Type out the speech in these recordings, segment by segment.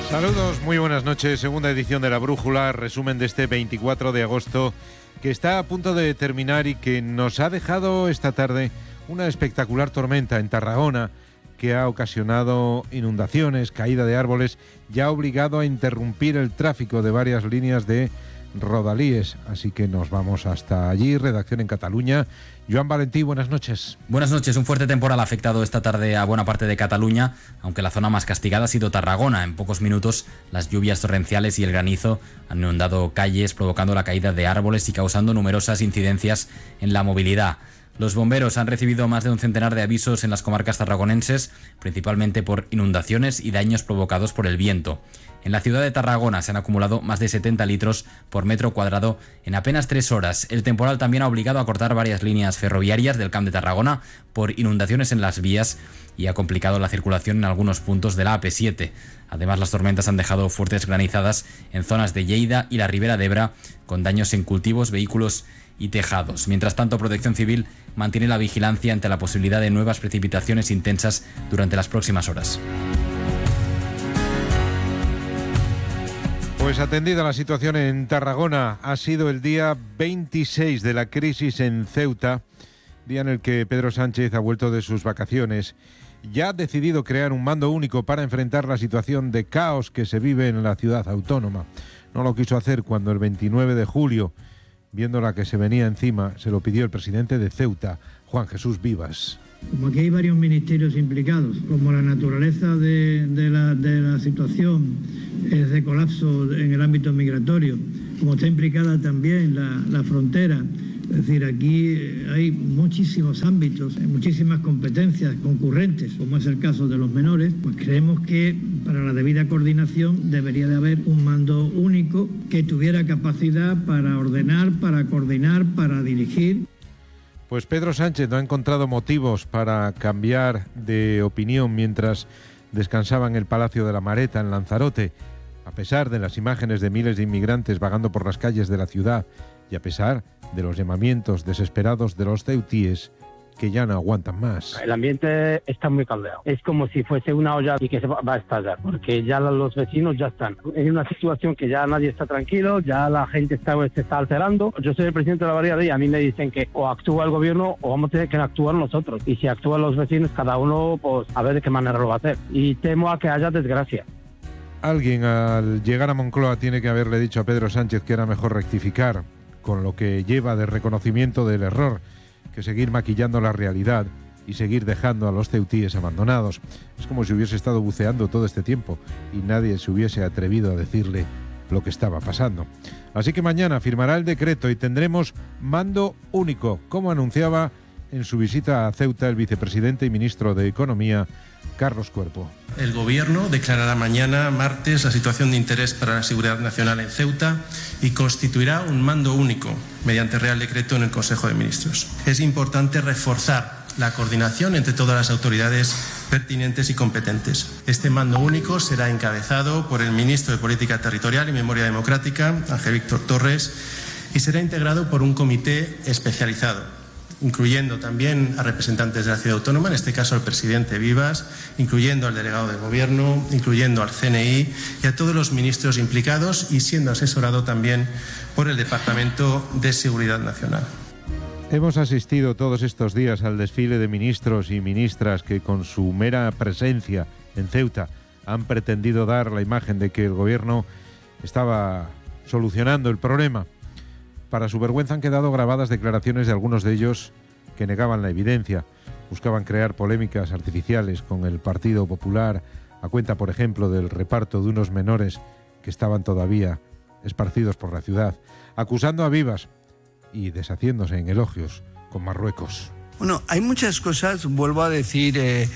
Saludos, muy buenas noches. Segunda edición de La Brújula, resumen de este 24 de agosto que está a punto de terminar y que nos ha dejado esta tarde una espectacular tormenta en Tarragona que ha ocasionado inundaciones, caída de árboles y ha obligado a interrumpir el tráfico de varias líneas de rodalíes. Así que nos vamos hasta allí, redacción en Cataluña. Joan Valentí, buenas noches. Buenas noches. Un fuerte temporal ha afectado esta tarde a buena parte de Cataluña, aunque la zona más castigada ha sido Tarragona. En pocos minutos, las lluvias torrenciales y el granizo han inundado calles, provocando la caída de árboles y causando numerosas incidencias en la movilidad. Los bomberos han recibido más de un centenar de avisos en las comarcas tarragonenses, principalmente por inundaciones y daños provocados por el viento. En la ciudad de Tarragona se han acumulado más de 70 litros por metro cuadrado en apenas 3 horas. El temporal también ha obligado a cortar varias líneas ferroviarias del Camp de Tarragona por inundaciones en las vías y ha complicado la circulación en algunos puntos de la AP7. Además, las tormentas han dejado fuertes granizadas en zonas de Lleida y la Ribera d'Ebre, con daños en cultivos, vehículos y tejados. Mientras tanto, Protección Civil mantiene la vigilancia ante la posibilidad de nuevas precipitaciones intensas durante las próximas horas. Pues atendida la situación en Tarragona, ha sido el día 26 de la crisis en Ceuta, día en el que Pedro Sánchez ha vuelto de sus vacaciones. Ya ha decidido crear un mando único para enfrentar la situación de caos que se vive en la ciudad autónoma. No lo quiso hacer cuando el 29 de julio, viendo la que se venía encima, se lo pidió el presidente de Ceuta, Juan Jesús Vivas. Como aquí hay varios ministerios implicados, como la naturaleza de la situación es de colapso en el ámbito migratorio, como está implicada también la frontera, es decir, aquí hay muchísimos ámbitos, muchísimas competencias concurrentes, como es el caso de los menores, pues creemos que para la debida coordinación debería de haber un mando único que tuviera capacidad para ordenar, para coordinar, para dirigir. Pues Pedro Sánchez no ha encontrado motivos para cambiar de opinión mientras descansaba en el Palacio de la Mareta, en Lanzarote, a pesar de las imágenes de miles de inmigrantes vagando por las calles de la ciudad y a pesar de los llamamientos desesperados de los ceutíes que ya no aguantan más. El ambiente está muy caldeado. Es como si fuese una olla y que se va a estallar, porque ya los vecinos ya están en una situación que ya nadie está tranquilo, ya la gente se está alterando. Yo soy el presidente de la barriada y a mí me dicen que o actúa el gobierno o vamos a tener que actuar nosotros. Y si actúan los vecinos, cada uno pues a ver de qué manera lo va a hacer. Y temo a que haya desgracia. Alguien al llegar a Moncloa tiene que haberle dicho a Pedro Sánchez que era mejor rectificar, con lo que lleva de reconocimiento del error, que seguir maquillando la realidad y seguir dejando a los ceutíes abandonados. Es como si hubiese estado buceando todo este tiempo y nadie se hubiese atrevido a decirle lo que estaba pasando. Así que mañana firmará el decreto y tendremos mando único, como anunciaba en su visita a Ceuta el vicepresidente y ministro de Economía, Carlos Cuerpo. El Gobierno declarará mañana, martes, la situación de interés para la seguridad nacional en Ceuta y constituirá un mando único mediante Real Decreto en el Consejo de Ministros. Es importante reforzar la coordinación entre todas las autoridades pertinentes y competentes. Este mando único será encabezado por el ministro de Política Territorial y Memoria Democrática, Ángel Víctor Torres, y será integrado por un comité especializado, incluyendo también a representantes de la ciudad autónoma, en este caso al presidente Vivas, incluyendo al delegado del Gobierno, incluyendo al CNI y a todos los ministros implicados y siendo asesorado también por el Departamento de Seguridad Nacional. Hemos asistido todos estos días al desfile de ministros y ministras que con su mera presencia en Ceuta han pretendido dar la imagen de que el Gobierno estaba solucionando el problema. Para su vergüenza han quedado grabadas declaraciones de algunos de ellos que negaban la evidencia, buscaban crear polémicas artificiales con el Partido Popular, a cuenta, por ejemplo, del reparto de unos menores que estaban todavía esparcidos por la ciudad, acusando a Vivas y deshaciéndose en elogios con Marruecos. Bueno, hay muchas cosas, vuelvo a decir,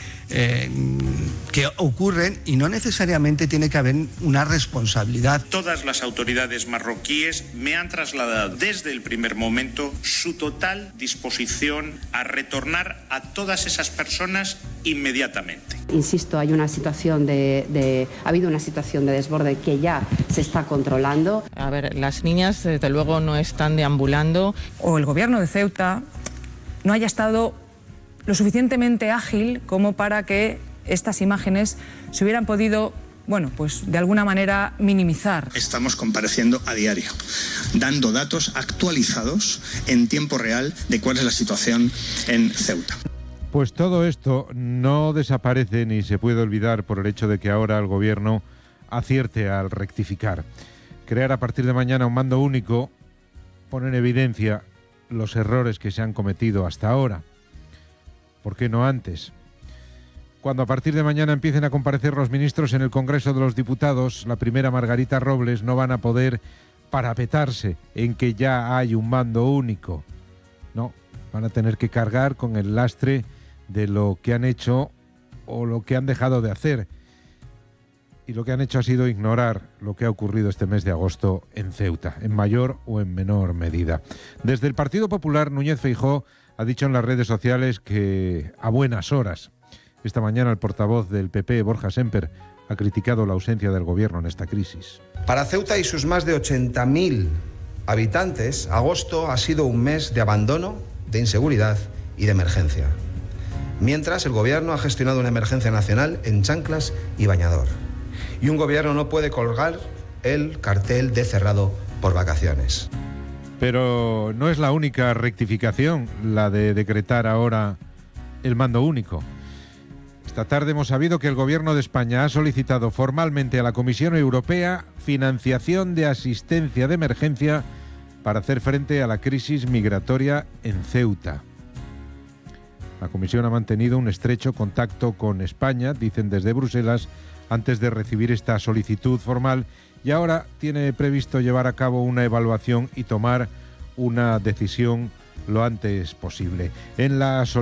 que ocurren y no necesariamente tiene que haber una responsabilidad. Todas las autoridades marroquíes me han trasladado desde el primer momento su total disposición a retornar a todas esas personas inmediatamente. Insisto, hay una situación ha habido una situación de desborde que ya se está controlando. A ver, las niñas desde luego no están deambulando. O el gobierno de Ceuta no haya estado lo suficientemente ágil como para que estas imágenes se hubieran podido pues de alguna manera minimizar. Estamos compareciendo a diario, dando datos actualizados en tiempo real de cuál es la situación en Ceuta. Pues todo esto no desaparece ni se puede olvidar por el hecho de que ahora el gobierno acierte al rectificar. Crear a partir de mañana un mando único pone en evidencia los errores que se han cometido hasta ahora. ¿Por qué no antes? Cuando a partir de mañana empiecen a comparecer los ministros en el Congreso de los Diputados, la primera Margarita Robles, no van a poder parapetarse en que ya hay un mando único. No, van a tener que cargar con el lastre de lo que han hecho o lo que han dejado de hacer. Y lo que han hecho ha sido ignorar lo que ha ocurrido este mes de agosto en Ceuta, en mayor o en menor medida. Desde el Partido Popular, Núñez Feijóo ha dicho en las redes sociales que a buenas horas. Esta mañana el portavoz del PP, Borja Semper, ha criticado la ausencia del gobierno en esta crisis. Para Ceuta y sus más de 80.000 habitantes, agosto ha sido un mes de abandono, de inseguridad y de emergencia. Mientras, el gobierno ha gestionado una emergencia nacional en chanclas y bañador. Y un gobierno no puede colgar el cartel de cerrado por vacaciones. Pero no es la única rectificación la de decretar ahora el mando único. Esta tarde hemos sabido que el Gobierno de España ha solicitado formalmente a la Comisión Europea financiación de asistencia de emergencia para hacer frente a la crisis migratoria en Ceuta. La Comisión ha mantenido un estrecho contacto con España, dicen desde Bruselas, antes de recibir esta solicitud formal, y ahora tiene previsto llevar a cabo una evaluación y tomar una decisión lo antes posible. En la